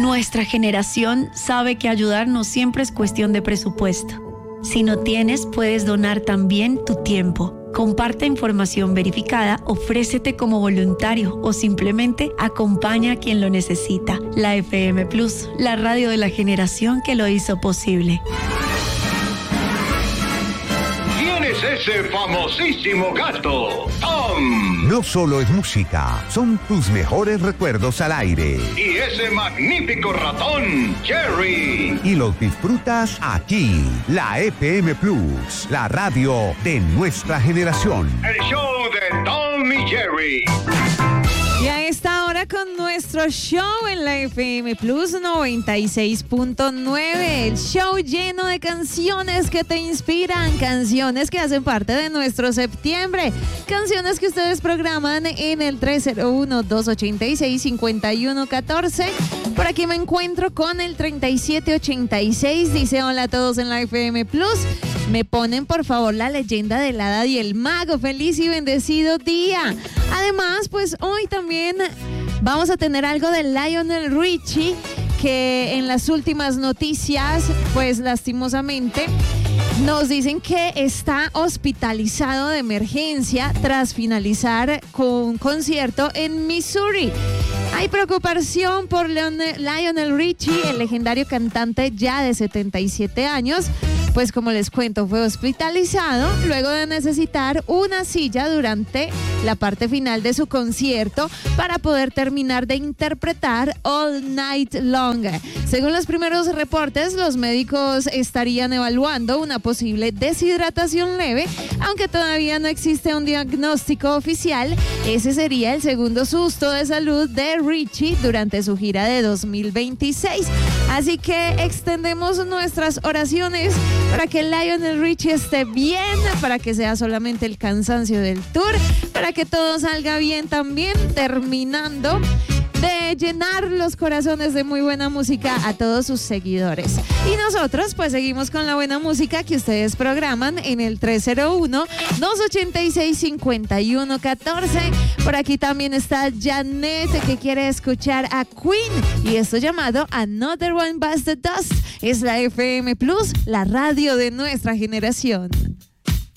Nuestra generación sabe que ayudar no siempre es cuestión de presupuesto. Si no tienes, puedes donar también tu tiempo. Comparte información verificada, ofrécete como voluntario o simplemente acompaña a quien lo necesita. La FM Plus, la radio de la generación que lo hizo posible. ¿Quién es ese famosísimo gato? ¡Tom! No solo es música, son tus mejores recuerdos al aire. Y ese magnífico ratón, Jerry. Y los disfrutas aquí, la FM Plus, la radio de nuestra generación. El show de Tom y Jerry. Y a esta hora con nuestro show en la FM Plus 96.9, el show lleno de canciones que te inspiran, canciones que hacen parte de nuestro septiembre, canciones que ustedes programan en el 301-286-5114. Por aquí me encuentro con el 3786, dice hola a todos en la FM Plus. Me ponen por favor la leyenda del hada y el mago. Feliz y bendecido día. Además, pues hoy también vamos a tener algo de Lionel Richie, que en las últimas noticias, pues lastimosamente, nos dicen que está hospitalizado de emergencia tras finalizar con un concierto en Missouri. Hay preocupación por Lionel Richie, el legendario cantante ya de 77 años. Pues como les cuento, fue hospitalizado luego de necesitar una silla durante la parte final de su concierto para poder terminar de interpretar All Night Long. Según los primeros reportes, los médicos estarían evaluando una posible deshidratación leve, aunque todavía no existe un diagnóstico oficial. Ese sería el segundo susto de salud de Richie durante su gira de 2026. Así que extendemos nuestras oraciones para que Lionel Richie esté bien, para que sea solamente el cansancio del tour, para que todo salga bien también, terminando de llenar los corazones de muy buena música a todos sus seguidores. Y nosotros pues seguimos con la buena música que ustedes programan en el 301-286-5114. Por aquí también está Janet, que quiere escuchar a Queen y esto llamado Another One Bites the Dust. Es la FM Plus, la radio de nuestra generación.